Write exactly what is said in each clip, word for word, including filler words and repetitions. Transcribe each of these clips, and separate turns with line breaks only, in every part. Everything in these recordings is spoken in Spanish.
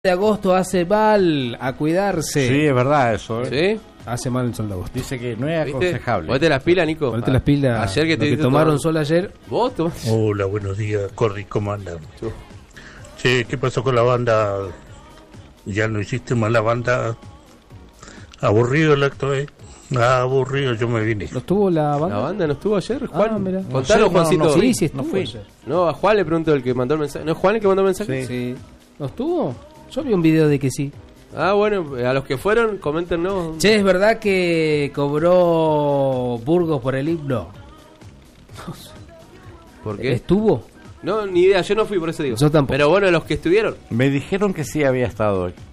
de agosto hace mal, a cuidarse.
Sí, es verdad eso, ¿eh?
¿Sí? Hace mal el sol de agosto.
Dice que no es aconsejable.
Ponete las pilas, Nico.
Ponete las pilas.
Ayer que te
que tomaron sol ayer.
¿Vos tomás?
Hola, buenos días, Corri, ¿cómo andan? Che, ¿qué pasó con la banda? ¿Ya no hiciste más la banda? Aburrido el acto, ¿eh? Ah, aburrido, yo me vine.
¿No estuvo la banda?
¿La banda no estuvo ayer, Juan?
Ah, mira.
Contanos,
No sé,
Juancito.
no, no,
Sí, sí estuvo
no fui.
ayer.
No, a Juan le pregunto el que mandó el mensaje. ¿No es Juan el que mandó el mensaje?
Sí.
Sí. ¿No estuvo? Yo vi un video de que sí.
Ah, bueno, a los que fueron, coméntenos.
Che, ¿es verdad que cobró Burgos por el himno?
¿Por qué?
¿Estuvo?
No, ni idea, yo no fui, por eso digo.
Yo tampoco.
Pero bueno, los que estuvieron.
Me dijeron que sí había estado hoy.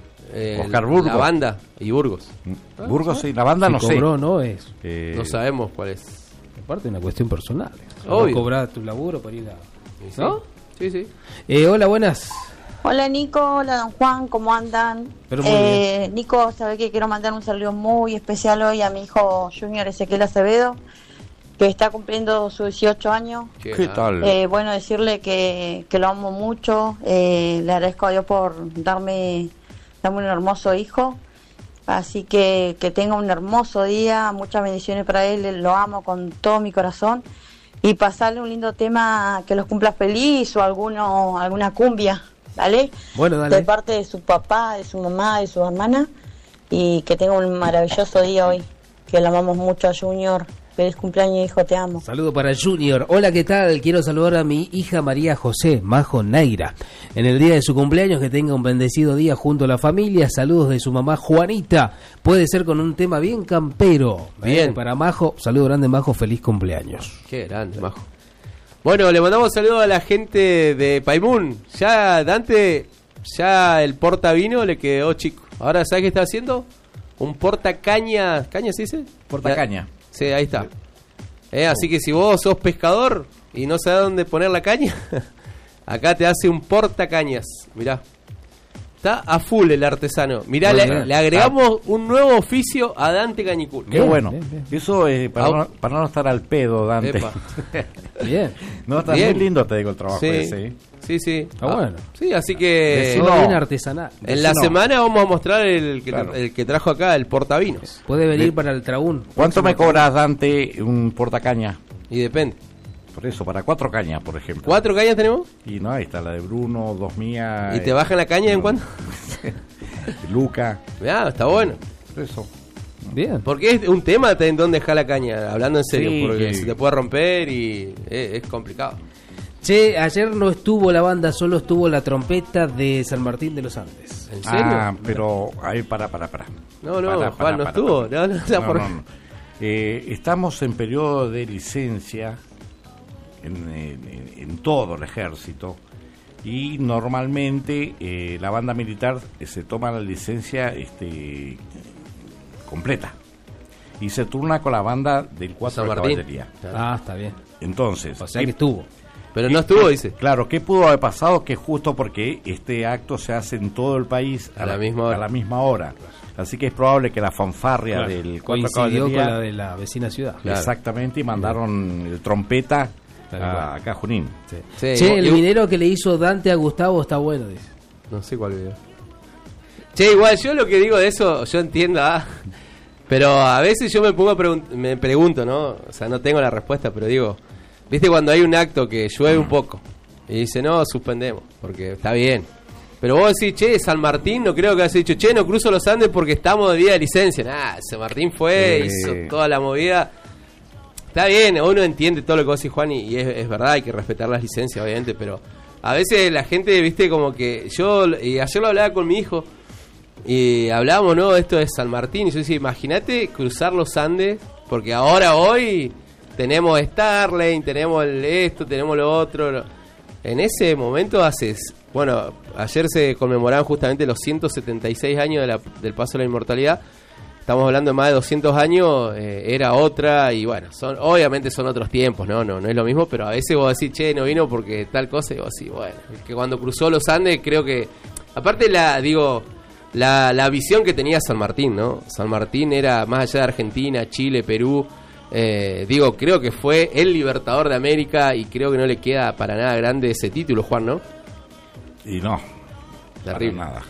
Eh,
Oscar Burgos.
La banda y Burgos.
Burgos sí, la banda
Si
no
cobró,
sé.
no es.
Eh,
No sabemos cuál es.
Aparte, una cuestión personal.
Obvio.
No cobrar tu laburo para ir a...
Sí,
¿No?
Sí, sí.
Eh, hola, buenas.
Hola Nico, hola don Juan, ¿cómo andan?
Pero muy
eh, Nico, sabe que quiero mandar un saludo muy especial hoy a mi hijo Junior Ezequiel Acevedo, que está cumpliendo sus dieciocho años.
Che,
¿Qué
nada.
tal?
Eh, bueno, decirle que, que lo amo mucho, eh, le agradezco a Dios por darme, darme un hermoso hijo, así que que tenga un hermoso día, muchas bendiciones para él, lo amo con todo mi corazón, y pasarle un lindo tema que los cumpla feliz o alguno, alguna cumbia. ¿Vale?
Bueno, dale.
De parte de su papá, de su mamá, de su hermana. Y que tenga un maravilloso día hoy. Que lo amamos mucho a Junior. Feliz cumpleaños, hijo, te amo.
Saludo para Junior. Hola, ¿qué tal? Quiero saludar a mi hija María José, Majo Neira. En el día de su cumpleaños, que tenga un bendecido día junto a la familia. Saludos de su mamá Juanita. Puede ser con un tema bien campero.
Bien.
Eh, para Majo, saludo grande, Majo, feliz cumpleaños.
Qué grande, majo. Bueno, le mandamos saludos a la gente de Paimún. Ya Dante, ya el porta vino le quedó chico. Ahora, ¿sabes qué está haciendo? Un porta caña. ¿Caña se dice?
Porta caña.
Sí, ahí está. Eh, así que si vos sos pescador y no sabés dónde poner la caña, acá te hace un porta cañas. Mirá. Está a full el artesano. Mirá,
Bueno,
le,
bien.
le agregamos un nuevo oficio a Dante Cañicul.
Qué bueno.
bien, bien.
Eso es para,
Au.
no, para no estar al pedo, Dante.
Epa.
Bien.
No, está
Bien.
muy lindo, te digo, el trabajo
Sí,
ese. ¿eh?
sí, sí.
Está bueno.
Sí, así que
Decilo.
Todo
no.
bien artesanal.
en la
no.
semana vamos a mostrar el que,
Claro.
el que trajo acá, el portavinos.
Puede venir
De-
para el Traún.
¿Cuánto me cobras, Dante, un porta caña?
Y depende.
Por eso, para cuatro cañas, por ejemplo.
¿Cuatro cañas tenemos?
Y no, ahí está la de Bruno, dos mías.
¿Y te bajan la caña en cuánto?
Luca.
Mirá, está bueno.
Por eso.
Bien.
Porque es un tema en dónde dejar la caña, hablando en serio,
Sí,
porque
que-
se te puede romper y es, es complicado.
Che, ayer no estuvo la banda, solo estuvo la trompeta de San Martín de los Andes.
¿En serio?
Ah, pero ahí para, para, para.
No, no,
Para,
Juan,
para,
no
para,
estuvo.
para.
No, no, la
No,
por-
no, no. Eh, estamos en periodo de licencia en, en- en todo el ejército y normalmente eh, la banda militar eh, se toma la licencia este, completa y se turna con la banda del cuatro
San
de
Martín.
caballería.
Ah, está bien.
Entonces,
O sea
¿qué-
que estuvo.
Pero no estuvo, dice.
Claro, ¿qué pudo haber pasado? Que justo porque este acto se hace en todo el país
A la misma hora.
a la misma hora. Así que es probable que la fanfarria
Claro.
del cuatro de
Coincidió con
caballería,
la de la vecina ciudad.
Claro.
exactamente, y mandaron el trompeta
Tal
a,
cual.
acá a Junín.
Sí.
Sí,
Che,
igual-
el
igual-
minero que le hizo Dante a Gustavo está bueno, dice.
No sé cuál video. Che, igual yo lo que digo de eso, yo entiendo, ah, pero a veces yo me pongo a pregun- me pregunto, ¿no? O sea, no tengo la respuesta, pero digo, ¿viste cuando hay un acto que llueve un poco? Y dice, no, suspendemos, porque está bien. Pero vos decís, che, San Martín, no creo que hayas dicho, che, no cruzo los Andes porque estamos de día de licencia. Nah, San Martín fue,
Eh.
hizo toda la movida. Está bien, uno entiende todo lo que vos decís, Juan, y, y es, es verdad, hay que respetar las licencias, obviamente, pero a veces la gente, viste, como que yo, y ayer lo hablaba con mi hijo, y hablábamos, ¿no? Esto de San Martín, y yo decía, imagínate cruzar los Andes, porque ahora, hoy, tenemos Starlane, tenemos el esto, tenemos lo otro. lo- En ese momento haces, bueno, ayer se conmemoraban justamente los ciento setenta y seis años de la- del paso de la inmortalidad. Estamos hablando de más de doscientos años, eh, era otra, y bueno, son obviamente son otros tiempos, ¿no? No no es lo mismo, pero a veces vos decís, che, no vino porque tal cosa, y vos decís, bueno, es que cuando cruzó los Andes, creo que, aparte la, digo, la, la visión que tenía San Martín, ¿no? San Martín era más allá de Argentina, Chile, Perú, eh, digo, creo que fue el libertador de América, y creo que no le queda para nada grande ese título, Juan, ¿no?
Y no, para
Terrible.
nada.